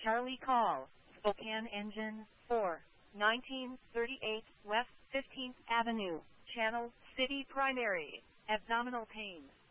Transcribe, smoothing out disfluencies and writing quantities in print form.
Charlie call, Spokane Engine 4, 1938 West 15th Avenue, Channel City Primary, abdominal pain.